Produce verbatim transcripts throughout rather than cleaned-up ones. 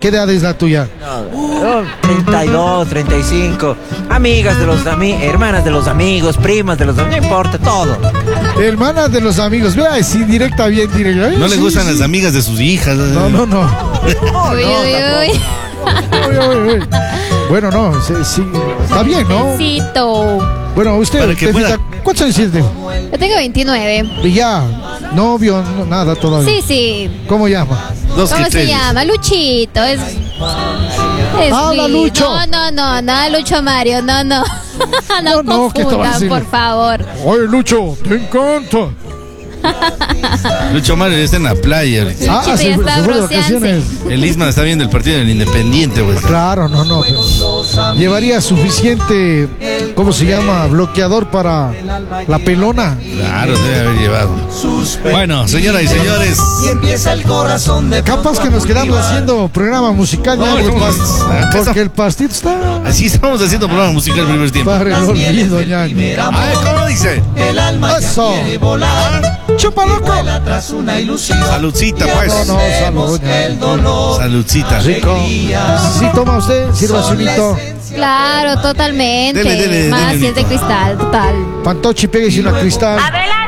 ¿Qué edad es la tuya? No, treinta y dos, treinta y cinco. Amigas de los amigos, hermanas de los amigos, primas de los amigos, no importa, todo. Hermanas de los amigos, vea, es indirecta, bien directa. No le Sí, gustan sí. las amigas de sus hijas. No, no, no. Uy, uy, uy. Uy, uy, uy. Bueno, no, sí, sí, está bien, ¿no? Besito. Bueno, usted, Para que Tefita, pueda- ¿cuántos años tiene? Yo tengo veintinueve. Y ya, novio, no, nada todavía. Sí, sí. ¿Cómo llama? Dos ¿Cómo se criterios. llama? Luchito. Es. es Habla, lindo. Lucho. No, no, no, nada, Lucho Mario. No, no. No, No, no, ¿qué te vas a confundan, decir? por favor. Oye, Lucho, te encanta. Lucho Mario está en la playa. ahorita. Ah, Luchito se, ya se está fue de bronceándose. vacaciones. El Isman está viendo el partido del Independiente, güey. Claro, no, no. pero llevaría suficiente, ¿cómo se llama? Bloqueador para la pelona. Claro, debe haber llevado. Bueno, señoras y señores. Y empieza el corazón de Capaz que nos quedamos haciendo programa musical ya, No, porque, estamos- acá porque el pastito está Así estamos haciendo programa musical el primer tiempo. para el olvido, ya. A ver, ¿cómo dice? el alma ya Eso. quiere volar. ¡Chupa, loco! Vuela tras una ilusión. Saludcita, pues. No, no, salud, ya. El dolor. Saludcita. Rico. Sí, toma usted, sirva su unito. Claro, totalmente. Dele, dele, Más dele, si es de cristal, total. Pantochi, pégase una cristal.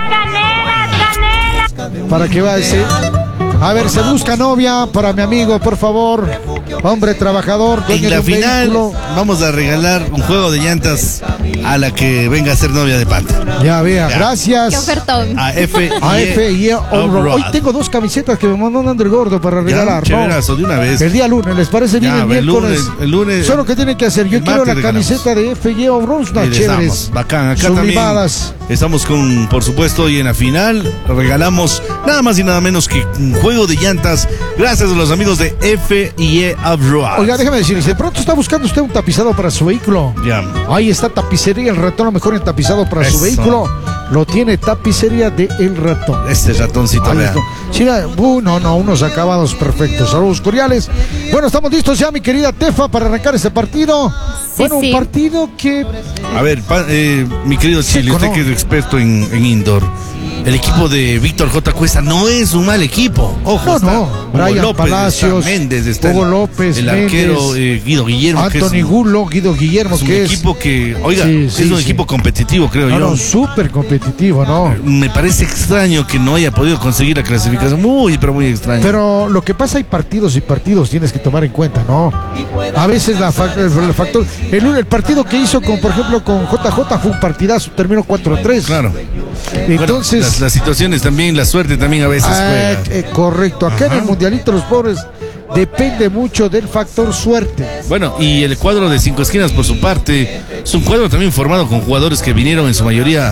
Para que va ese. A ver, se busca novia para mi amigo, por favor. Hombre trabajador, dueño En de la un final vehículo. vamos a regalar un juego de llantas a la que venga a ser novia de Panta. Ya vea, Ya. gracias. Qué ofertón. A F A F y Off-Road. Hoy tengo dos camisetas que me mandó André Gordo para regalar, Ya, ¿no? chéverazo, de una vez. El día lunes, ¿les parece bien Ya, el el miércoles? lunes- el lunes- Solo que tienen que hacer, yo el quiero la martes regalamos. camiseta de F y Off-Road, Y unas les chéveres. damos. Bacán, acá sublimadas. también estamos con, por supuesto, hoy en la final regalamos nada más y nada menos que un juego de llantas gracias a los amigos de F y E Off-Road. Oiga, déjame decirles, de pronto está buscando usted un tapizado para su vehículo. Ya. Ahí está Tapicería El Ratón, lo mejor en tapizado para su Eso. vehículo. Lo tiene Tapicería de El Ratón. Este ratoncito, Ahí vea. está. Sí, la- uh, no, no, unos acabados perfectos. Saludos cordiales. Bueno, estamos listos ya, mi querida Tefa, para arrancar este partido. Sí, bueno, sí. un partido que... A ver, pa- eh, mi querido Chile, usted ¿no? que es experto en, en indoor, el equipo de Víctor J. Cuesta no es un mal equipo. Ojo, No, está no. Hugo Brian López, Palacios, está Méndez, está Hugo el- López, el arquero Méndez, eh, Guido Guillermo, que es Anthony un, Gulo, Guido Guillermo, es un que es... equipo que, oiga, Sí, sí, es un sí. equipo competitivo, creo No, yo. no, súper competitivo, ¿no? Me parece extraño que no haya podido conseguir la clasificación. Muy, pero muy extraño. Pero lo que pasa, hay partidos y partidos, tienes que tomar en cuenta, ¿no? A veces la fac- el factor... El, el partido que hizo con, por ejemplo, con J J fue un partidazo, terminó cuatro a tres. Claro. Entonces... Bueno, las, las situaciones también, la suerte también a veces Ah, juega. eh, correcto. Acá en el Mundialito los pobres depende mucho del factor suerte. Bueno, y el cuadro de Cinco Esquinas, por su parte, es un cuadro también formado con jugadores que vinieron en su mayoría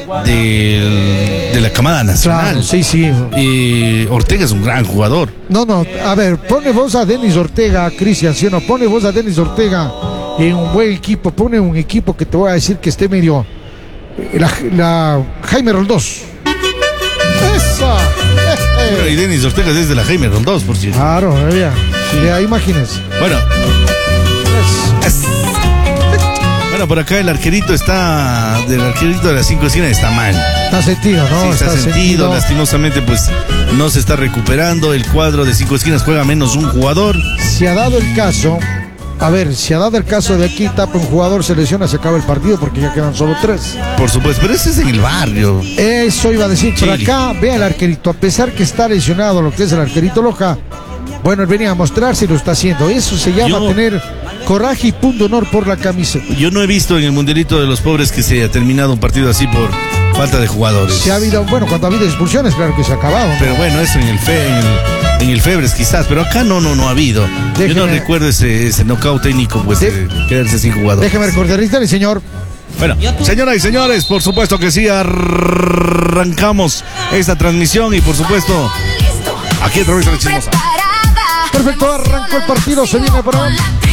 del- de la camada nacional. Claro, sí, sí. Eh, Ortega es un gran jugador. No, no, a ver, pone vos a Denis Ortega, Cristian, ¿sí o no? Pone vos a Denis Ortega en un buen equipo, pone un equipo que te voy a decir que esté medio... eh, La, la Jaime Roldós. ¡Esa! Bueno, y Denis Ortega es de la Jaime Rondós, por cierto. Claro, vea. Ya, imagínense. Bueno. es- Bueno, por acá el arquerito está. Del arquerito de las Cinco Esquinas está mal. Está sentido, ¿no? Sí, está, sentido, lastimosamente, pues no se está recuperando. El cuadro de Cinco Esquinas juega menos un jugador. Se ha dado el caso, a ver, se ha dado el caso de aquí, tapa un jugador, se lesiona, se acaba el partido porque ya quedan solo tres. Por supuesto, pero ese es en el barrio. Eso iba a decir, pero Chile. acá, vea el arquerito, a pesar que está lesionado lo que es el arquerito Loja, bueno, él venía a mostrarse y lo está haciendo. Eso se llama Yo- tener coraje y punto honor por la camiseta. Yo no he visto en el Mundialito de los Pobres que se haya terminado un partido así por falta de jugadores. Se ha habido, bueno, cuando ha habido expulsiones, claro que se ha acabado. ¿no? Pero bueno, eso en el, fe, en el, en el Febres quizás, pero acá no, no, no ha habido. Yo no Déjeme- recuerdo ese, ese knockout técnico, pues, De- de quedarse sin jugadores. Déjeme recordarle, señor. Bueno, señoras y señores, por supuesto que sí, arrancamos esta transmisión y por supuesto, aquí a través de la chismosa. Perfecto, arrancó el partido, se viene para...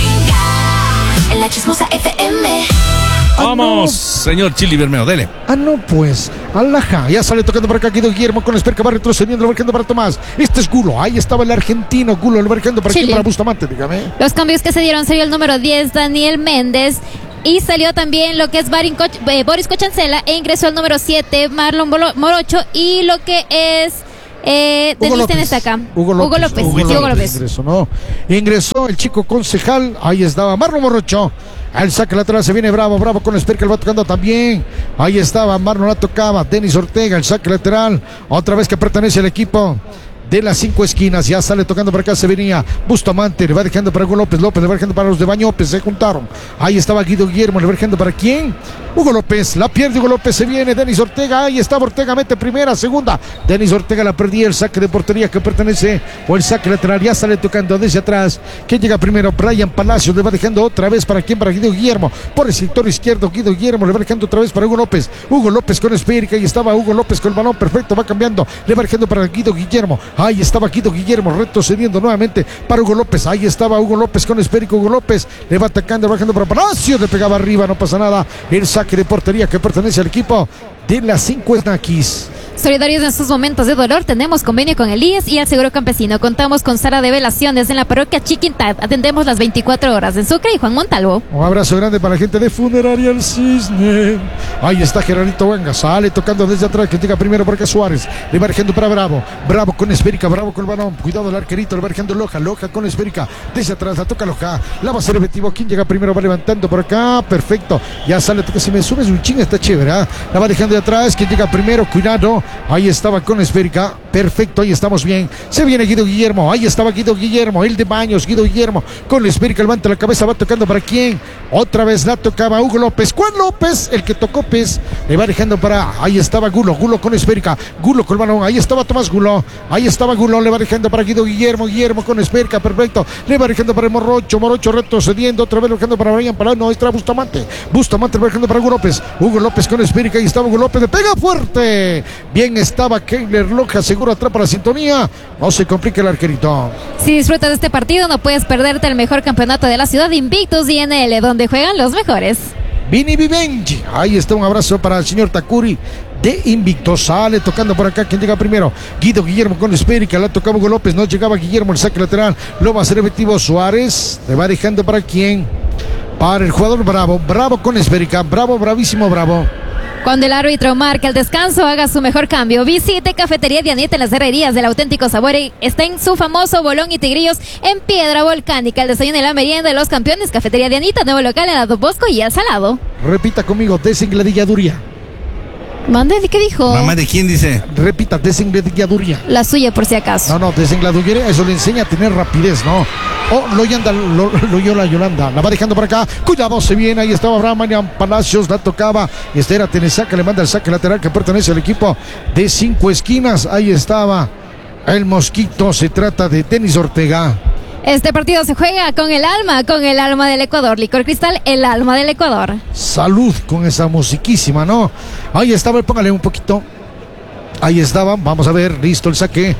En la chismosa F M. Vamos, señor Chili Bermeo, dele. Ah, no, pues, Alaja, ya sale tocando para acá Guido Guillermo con Esper que va retrocediendo, lo marcando para Tomás. Este es Gulo, ahí estaba el argentino Gulo, lo marcando para Chile. aquí, para Bustamante, dígame. Los cambios que se dieron sería el número diez, Daniel Méndez. Y salió también lo que es Barin Co- eh, Boris Cochancela e ingresó el número siete, Marlon Bolo- Morocho. Y lo que es Eh, Hugo Denis López. tenés acá. Hugo López. Hugo López. Hugo sí, Hugo López López. Ingresó, ¿no? Ingresó el chico concejal. Ahí estaba Marlon Morocho. Al saque lateral se viene Bravo. Bravo con Esper que lo va tocando también. Ahí estaba Marlon, la tocaba. Denis Ortega, el saque lateral. Otra vez que pertenece al equipo de las cinco esquinas, ya sale tocando para acá, se venía Bustamante, le va dejando para Hugo López, López le va dejando para los de Bañópez, se juntaron, ahí estaba Guido Guillermo, le va dejando para quién, Hugo López, la pierde Hugo López, se viene Denis Ortega, ahí estaba Ortega, mete primera, segunda, Denis Ortega la perdía, el saque de portería que pertenece, o el saque lateral, ya sale tocando desde atrás, ¿quién llega primero? Brian Palacios, le va dejando otra vez para quién, para Guido Guillermo, por el sector izquierdo, Guido Guillermo, le va dejando otra vez para Hugo López, Hugo López con Espérica, ahí estaba Hugo López con el balón, perfecto, va cambiando, le va dejando para Guido Guillermo, ahí estaba Guido Guillermo, retrocediendo nuevamente para Hugo López, ahí estaba Hugo López con Espérico, Hugo López le va atacando, bajando para Palacios, le pegaba arriba, no pasa nada, el saque de portería que pertenece al equipo de las cinco esnaquis. Solidarios en estos momentos de dolor, tenemos convenio con el I E S y el Seguro Campesino. Contamos con sala de velaciones en la parroquia Chiquintad. Atendemos las veinticuatro horas en Sucre y Juan Montalvo. Un abrazo grande para la gente de Funeraria El Cisne. Ahí está Gerardito Wenga, sale tocando desde atrás, que llega primero por acá Suárez. Le va dejando para Bravo. Bravo con Esférica, Bravo con el balón. Cuidado el arquerito, le va dejando Loja. Loja con Esférica. Desde atrás la toca Loja. La va a ser efectivo. ¿Quién llega primero? Va levantando por acá. Perfecto. Ya sale, toca. Si me subes un ching, está chévere. ¿eh? La va dejando de atrás. ¿Quién llega primero? Cuidado. Ahí estaba con Esférica. Perfecto, ahí estamos bien. Se viene Guido Guillermo. Ahí estaba Guido Guillermo. El de Baños, Guido Guillermo. Con Esférica, levanta la cabeza. Va tocando para quién. Otra vez la tocaba Hugo López. Juan López, el que tocó Pez. Le va dejando para. Ahí estaba Gulo. Gulo con Esférica. Gulo con el balón. Ahí estaba Tomás Gulo. Ahí estaba Gulo. Le va dejando para Guido Guillermo. Guillermo con Esférica. Perfecto. Le va dejando para el Morocho. Morocho retrocediendo. Otra vez dejando para Brian Palano. No, extra Bustamante. Bustamante le va dejando para Hugo López. Hugo López con Esférica. Ahí estaba Hugo López. Le pega fuerte. Bien estaba Keiler Loja. Seguro atrapa la sintonía. No se complica el arquerito. Si disfrutas de este partido, no puedes perderte el mejor campeonato de la ciudad, Invictus I N L, donde juegan los mejores. Vini Vivengi. Ahí está, un abrazo para el señor Takuri de Invicto. Sale tocando por acá. ¿Quién llega primero? Guido Guillermo con Esférica. La tocaba Hugo López. No llegaba Guillermo. El saque lateral. Lo va a hacer efectivo Suárez. Le va dejando para quién. Para el jugador Bravo. Bravo con Esférica. Bravo, bravísimo, Bravo. Cuando el árbitro marca el descanso, haga su mejor cambio. Visite Cafetería Dianita en las herrerías del auténtico sabor. Está en su famoso bolón y tigrillos en piedra volcánica. El desayuno y la merienda de los campeones. Cafetería Dianita, nuevo local en la Don Bosco y El Salado. Repita conmigo, desengladilladuría. Mande, ¿qué dijo? ¿Mamá de quién dice? Repita, desengladilladuría. La suya, por si acaso. No, no, desengladilladuría, eso le enseña a tener rapidez, ¿no? Oh, lo yanda, lo, lo yola Yolanda. La va dejando por acá. Cuidado, se viene. Ahí estaba Brahman Palacios. La tocaba. Este era Tenesaca. Le manda el saque lateral que pertenece al equipo de cinco esquinas. Ahí estaba el Mosquito. Se trata de Denis Ortega. Este partido se juega con el alma, con el alma del Ecuador. Licor Cristal, el alma del Ecuador. Salud con esa musiquísima, ¿no? Ahí estaba, póngale un poquito. Ahí estaba, vamos a ver, listo el saque.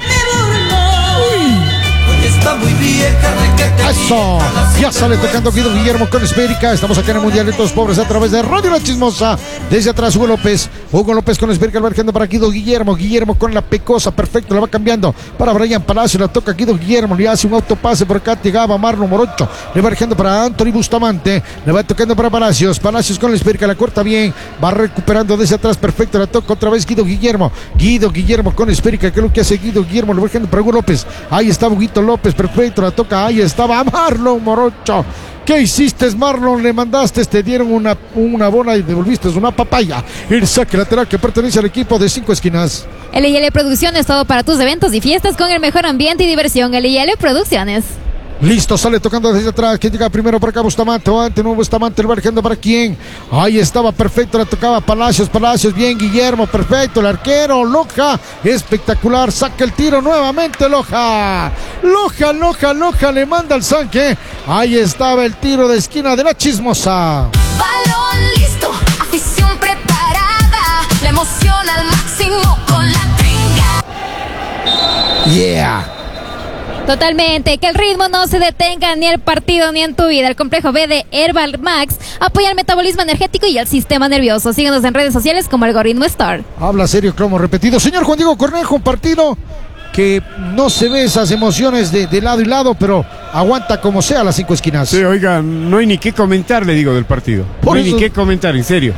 Está muy vieja, requete Eso, ya sale tocando Guido Guillermo con Esférica. Estamos acá en el Mundial de Todos Pobres a través de Radio La Chismosa. Desde atrás Hugo López, Hugo López con Esférica, el marcando para Guido Guillermo. Guillermo con la pecosa, perfecto, la va cambiando para Brian Palacio, la toca Guido Guillermo, le hace un autopase por acá, llegaba Marlon Morocho, le va marcando para Anthony Bustamante, le va tocando para Palacios, Palacios con la Esférica, la corta bien, va recuperando desde atrás, perfecto, la toca otra vez Guido Guillermo, Guido Guillermo con Esférica, que es lo que hace Guido Guillermo, le va marcando para Hugo López, ahí está Huguito López, perfecto, la toca, ahí estaba Marlon Morocho. ¿Qué hiciste, Marlon? Le mandaste, te dieron una, una bola y devolviste una papaya. El saque lateral que pertenece al equipo de cinco esquinas. L I L Producciones, todo para tus eventos y fiestas con el mejor ambiente y diversión. L I L Producciones. Listo, sale tocando desde atrás. ¿Quién llega primero por acá? Bustamante. Ante nuevo Bustamante, el marcando para quién. Ahí estaba, perfecto. La tocaba Palacios, Palacios. Bien, Guillermo, perfecto. El arquero, Loja. Espectacular. Saca el tiro nuevamente, Loja. Loja, Loja, Loja. Le manda el saque. Ahí estaba el tiro de esquina de La Chismosa. Balón listo, afición preparada, la emoción al máximo con la trinca. Yeah. Totalmente, que el ritmo no se detenga ni el partido ni en tu vida. El complejo B de Herbal Max apoya el metabolismo energético y el sistema nervioso. Síguenos en redes sociales como Algoritmo Store. Habla serio, cromo repetido. Señor Juan Diego Cornejo, un partido que no se ve esas emociones de, de lado y lado, pero aguanta como sea las cinco esquinas. Sí, oiga, no hay ni qué comentar, le digo, del partido. Por no hay eso... ni qué comentar, en serio.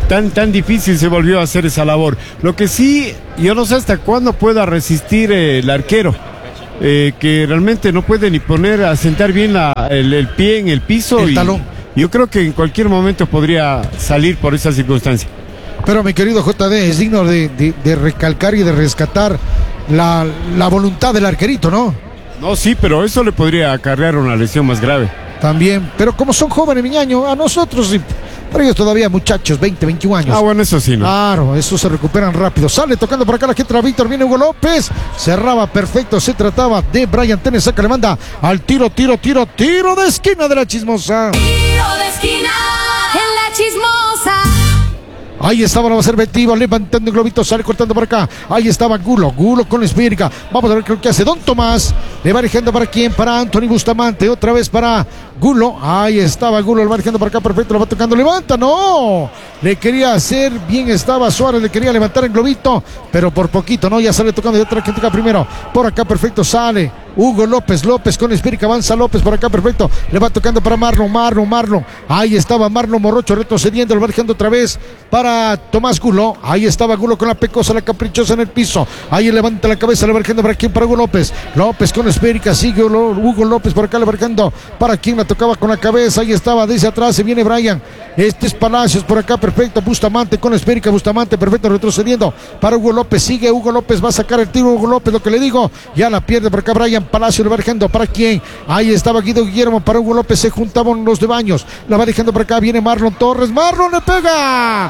tan, tan difícil se volvió a hacer esa labor. Lo que sí, yo no sé hasta cuándo pueda resistir eh, el arquero, eh, que realmente no puede ni poner a sentar bien la, el, el pie en el piso. El y talón. Yo creo que en cualquier momento podría salir por esa circunstancia. Pero mi querido J D, es digno de, de, de recalcar y de rescatar la, la voluntad del arquerito, ¿no? No, sí, pero eso le podría acarrear una lesión más grave. También, pero como son jóvenes, mi ñaño, a nosotros, sí, para ellos todavía muchachos, veinte, veintiún años. Ah, bueno, eso sí, ¿no? Claro, eso se recuperan rápido. Sale tocando por acá la gente de Víctor, viene Hugo López, cerraba perfecto, se trataba de Brian Tenes, saca, le manda al tiro, tiro, tiro, tiro de esquina de la Chismosa. Tiro de esquina en la Chismosa. Ahí estaba la Cervetiva, levantando el globito, sale cortando por acá. Ahí estaba Gulo, Gulo con la esférica. Vamos a ver qué hace Don Tomás. Le va dejando para quién, para Anthony Bustamante. Otra vez para Gulo. Ahí estaba Gulo, le va dejando para acá, perfecto. Lo va tocando, levanta, no. Le quería hacer, bien estaba Suárez, le quería levantar el globito, pero por poquito, ¿no? Ya sale tocando, ya otra gente acá primero. Por acá, perfecto, sale Hugo López, López con esférica, avanza López por acá, perfecto. Le va tocando para Marlon, Marlon, Marlon. Ahí estaba Marlon Morrocho retrocediendo, lo va dejando otra vez para Tomás Gulo. Ahí estaba Gulo con la pecosa, la caprichosa en el piso. Ahí levanta la cabeza, le va dejando para quién, para Hugo López. López con esférica, sigue Hugo López por acá, le va dejando para quién la tocaba con la cabeza. Ahí estaba, desde atrás se viene Brian. Este es Palacios por acá, perfecto. Bustamante con esférica, Bustamante, perfecto, retrocediendo para Hugo López. Sigue Hugo López, va a sacar el tiro Hugo López, lo que le digo. Ya la pierde por acá Brian. Palacio le va dejando para quién. Ahí estaba Guido Guillermo para Hugo López. Se juntaban los de Baños. La va dejando por acá. Viene Marlon Torres. Marlon le pega.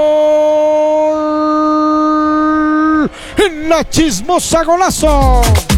¡Gol! En la Chismosa, golazo.